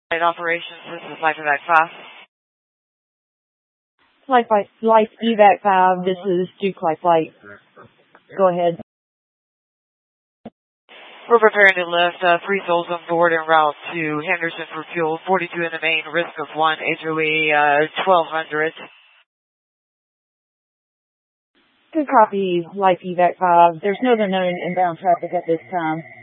Light operations, this is Life Evac 5. Life Evac 5, this is Duke Life Light. Go ahead. We're preparing to lift 3 souls on board en route to Henderson for fuel. 42 in the main, risk of 1, HOE 1200. Good copy, Life Evac 5. There's no other known inbound traffic at this time.